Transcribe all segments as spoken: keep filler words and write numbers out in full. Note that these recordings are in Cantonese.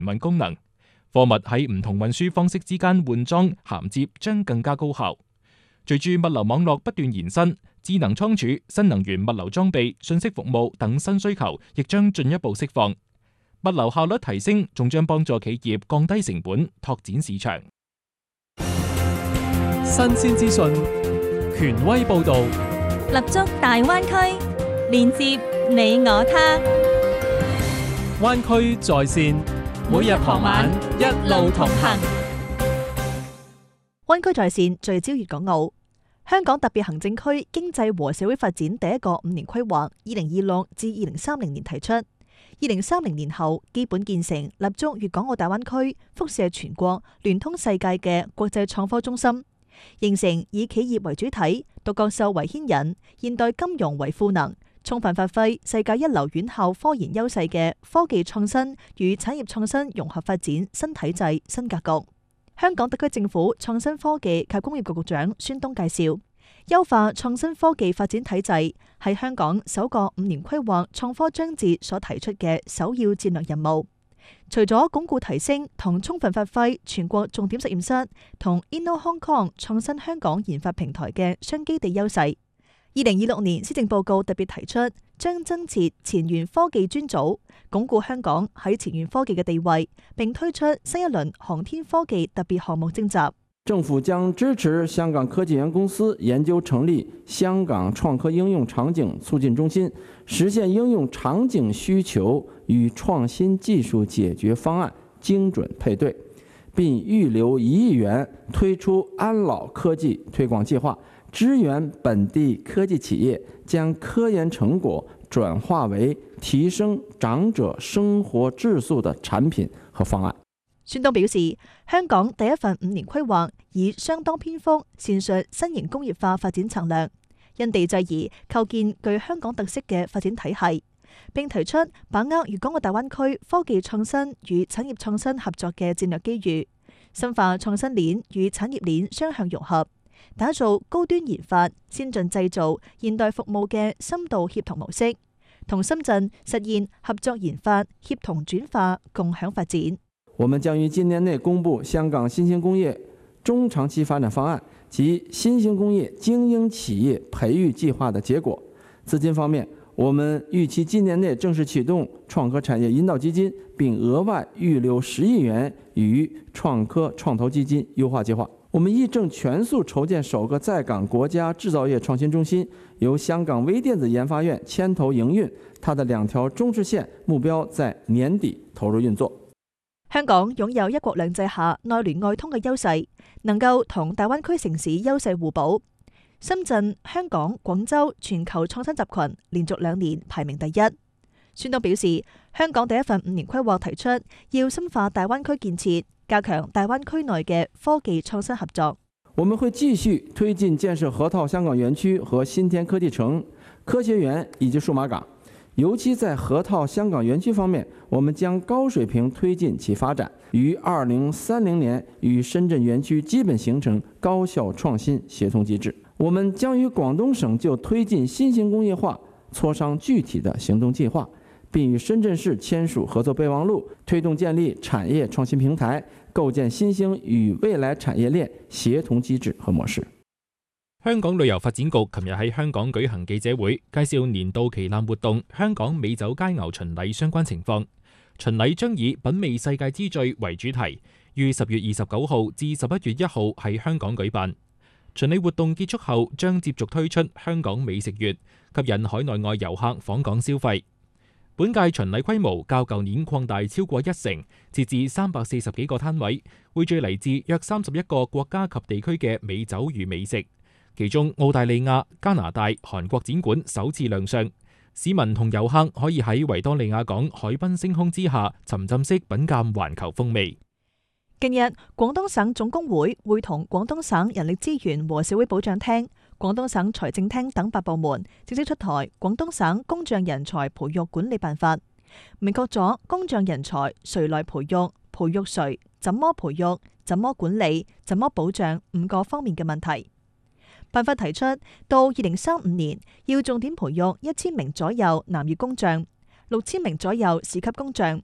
運功能。貨物喺唔同運輸方式之間換裝銜接將更加高效。隨住物流網絡不斷延伸，智能倉儲、新能源物流裝備、信息服務等新需求亦將進一步釋放。物流效率提升，仲將幫助企業降低成本、拓展市場。 新鮮資訊，權威報導， 立足大灣區，連接你我他。 灣區在線，每日傍晚一路同行。 灣區在線聚焦粵港澳。香港特別行政區經濟和社會發展第一個五年規劃，二零二六至二零三零年提出，二零三零年後基本建成立足粵港澳大灣區，輻射全國、聯通世界嘅國際創科中心，形成以企業為主體、獨角獸為牽引、現代金融為賦能，充分發揮世界一流院校科研優勢嘅科技創新與產業創新融合發展新體制新格局。香港特區政府創新科技及工業局局長孫東介紹，優化創新科技發展體制係香港首個五年規劃創科章節所提出嘅首要戰略任務。除咗鞏固提升同充分發揮全國重點實驗室同 Inno Hong Kong 創新香港研發平台嘅雙基地優勢，二零二六年施政報告特別提出，將增設前沿科技專組，鞏固香港喺前沿科技嘅地位，並推出新一輪航天科技特別項目徵集。 政府將支持香港科技園公司研究成立香港創科應用場景促進中心，實現應用場景需求與創新技術解決方案精準配對，並預留一億元推出安老科技推廣計劃，支援本地科技企業將科研成果轉化為提升長者生活質素的產品和方案。 孫東表示，香港第一份五年規劃以相當篇幅闡述新型工業化發展策略，因地制宜構建具香港特色嘅發展體系，並提出把握粵港澳大灣區科技創新與產業創新合作嘅戰略機遇，深化創新鏈與產業鏈雙向融合，打造高端研發、先進製造、現代服務嘅深度協同模式，同深圳實現合作研發、協同轉化、共享發展。 我們將於今年內公布香港新興工業中長期發展方案及新興工業精英企業培育計劃的結果。資金方面，我們預期今年內正式啟動創科產業引導基金，並額外預留十億元於創科創投基金優化計劃。我們亦正全速籌建首個在港國家製造業創新中心，由香港微電子研發院牽頭營運，它的兩條中支線目標在年底投入運作。 香港擁有一國兩制下內聯外通嘅優勢，能夠同大灣區城市優勢互補。深圳、香港、廣州全球創新集群連續兩年排名第一。孫東表示，香港第一份五年規劃提出要深化大灣區建設，加強大灣區內嘅科技創新合作。 我們會繼續推進建設河套香港園區和新田科技城、科學園以及數碼港。尤其在河套香港園區方面，我們將高水平推進其發展，於二零三零年與深圳園區基本形成高效創新協同機制。我們將與廣東省就推進新型工業化磋商具體的行動計劃，並與深圳市簽署合作備忘錄，推動建立產業創新平台，構建新興與未來產業鏈協同機制和模式。 香港旅遊發展局琴日喺香港舉行記者會，介紹年度旗艦活動香港美酒佳餚巡禮相關情況。巡禮將以品味世界之最為主題，於十月二十九號至十一月一號喺香港舉辦。巡禮活動結束後，將接續推出香港美食月，吸引海內外遊客訪港消費。本屆巡禮規模較舊年擴大超過一成，設置三百四十幾個攤位，匯聚嚟自約三十一個國家及地區嘅美酒與美食。其中澳大利亞、加拿大、韓國展館首次亮相，市民同遊客可以喺維多利亞港海濱星空之下沉浸式品鑑環球風味。 近日，廣東省總工會會同廣東省人力資源和社會保障廳、廣東省財政廳等八部門正式出台《廣東省工匠人才培育管理辦法》，明確咗工匠人才誰來培育、培育誰、怎麼培育、怎麼管理、怎麼保障五個方面嘅問題。辦法提出，到二零三五年要重點培育一千名左右南粵工匠，六千名左右市級工匠，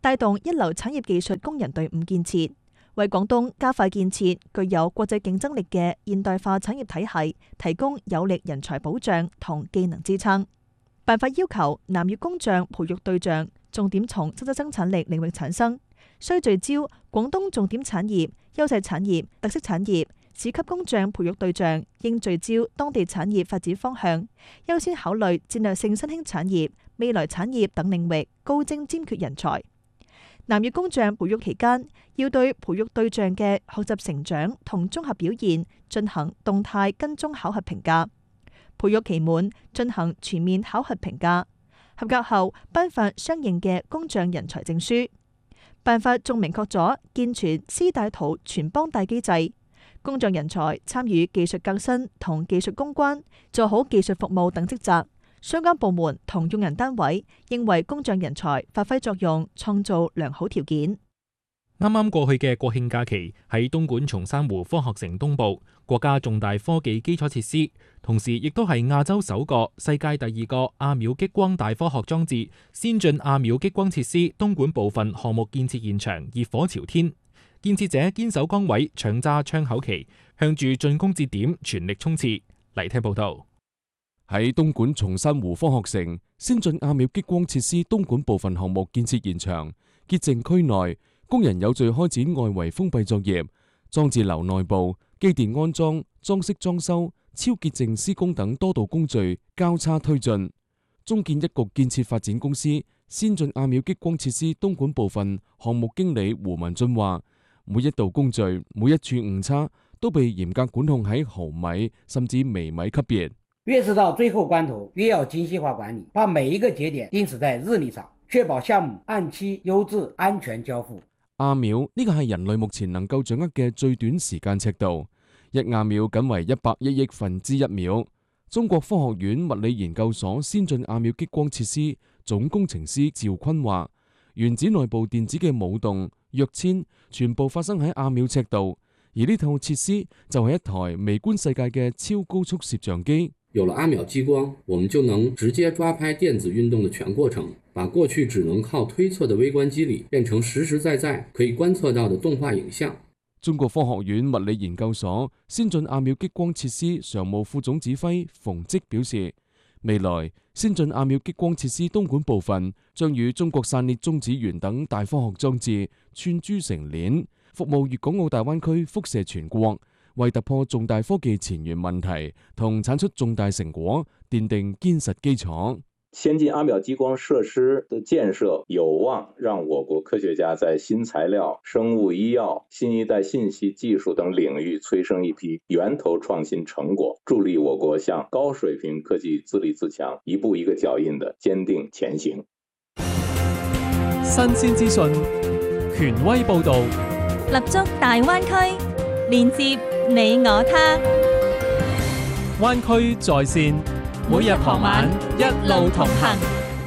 帶動一流產業技術工人隊伍建設，為廣東加快建設具有國際競爭力嘅現代化產業體系提供有力人才保障同技能支撐。辦法要求南粵工匠培育對象重點從實質生產力領域產生，需聚焦廣東重點產業、優勢產業、特色產業。市級工匠培育對象應聚焦當地產業發展方向，優先考慮戰略性新興產業、未來產業等領域高精尖缺人才。南粵工匠培育期間，要對培育對象嘅學習成長同綜合表現進行動態跟蹤考核評價。培育期滿進行全面考核評價，合格後頒發相應嘅工匠人才證書。辦法仲明確咗健全師帶徒全幫帶機制。工匠人才參與技術革新同技術攻關，做好技術服務等職責。相關部門同用人單位應為工匠人才發揮作用，創造良好條件。 啱啱過去嘅國慶假期喺東莞松山湖科學城東部，國家重大科技基礎設施，同時亦都係亞洲首個、世界第二個亞秒激光大科學裝置先進亞秒激光設施東莞部分項目建設現場熱火朝天。建設者堅守崗位，搶揸窗口期，向住進攻節點全力衝刺。嚟聽報道。 喺東莞松山湖科學城先進亞秒激光設施東莞部分項目建設現場潔淨區內，工人有序開展外圍封閉作業，裝置樓內部、機電安裝、裝飾裝修、超潔淨施工等多道工序交叉推進。中建一局建設發展公司先進亞秒激光設施東莞部分項目經理胡文俊話，每一道工序、每一處誤差都被嚴格管控喺毫米甚至微米級別。 越是到最後關頭，越要精細化管理，把每一個節點定死在日曆上，確保項目按期、優質、安全交付。 亞秒呢個係人類目前能夠掌握嘅最短時間尺度，一亞秒僅為一百億億分之一秒。中國科學院物理研究所先進亞秒激光設施總工程師趙坤話，原子內部電子嘅舞動、躍遷全部發生喺亞秒尺度，而呢套設施就係一台微觀世界嘅超高速攝像機。 有了亞秒激光，我們就能直接抓拍電子運動的全過程，把過去只能靠推測的微觀機理變成實實在在可以觀測到的動畫影像。 中國科學院物理研究所先進亞秒激光設施常務副總指揮馮積表示，未來先進亞秒激光設施東莞部分將與中國散裂中子源等大科學裝置串珠成鏈，服務粵港澳大灣區輻射全國，為突破重大科技前沿問題同產出重大成果奠定堅實基礎。 先進亞秒激光設施的建設有望讓我國科學家在新材料、生物醫藥、新一代信息技術等領域催生一批源頭創新成果，助力我國向高水平科技自立自強一步一個腳印的堅定前行。 新鮮資訊，權威報導， 立足大灣區，連接你我他。 灣區在線，每日傍晚一路同行。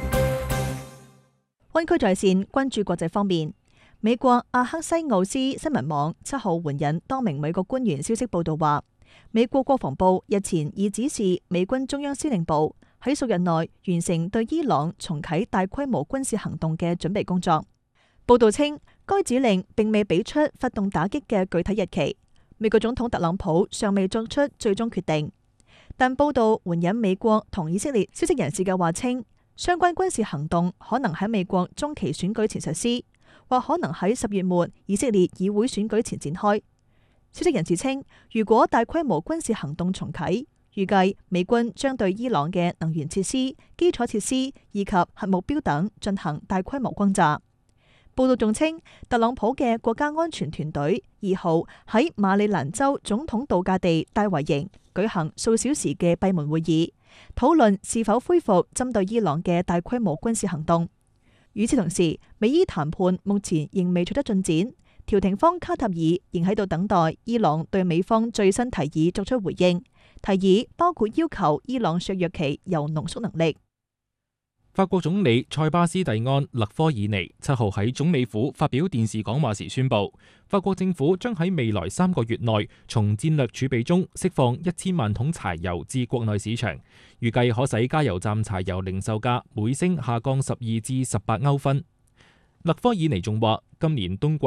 灣區在線關注國際方面，美國阿克西奧斯新聞網七號援引多名美國官員消息報道話，美國國防部日前已指示美軍中央司令部喺數日內完成對伊朗重啟大規模軍事行動嘅準備工作。報道稱，該指令並未俾出發動打擊嘅具體日期，美國總統特朗普尚未作出最終決定。但報道援引美國同以色列消息人士嘅話稱，相關軍事行動可能喺美國中期選舉前實施，或可能喺十月末以色列議會選舉前展開。消息人士稱，如果大規模軍事行動重啟，預計美軍將對伊朗嘅能源設施、基礎設施以及核目標等進行大規模轟炸。報道仲稱，特朗普嘅國家安全團隊二號喺馬里蘭州總統度假地戴維營舉行數小時嘅閉門會議，討論是否恢復針對伊朗嘅大規模軍事行動。與此同時，美伊談判目前仍未取得進展，調停方卡塔爾仍喺度等待伊朗對美方最新提議作出回應，提議包括要求伊朗削弱其鈾濃縮能力。 法國總理塞巴斯蒂安勒科爾尼七號喺總理府發表電視講話時宣布，法國政府將喺未來三個月內從戰略儲備中釋放一千萬桶柴油至國內市場，預計可使加油站柴油零售價每升下降十二至十八歐分。 勒科爾尼仲話，今年冬季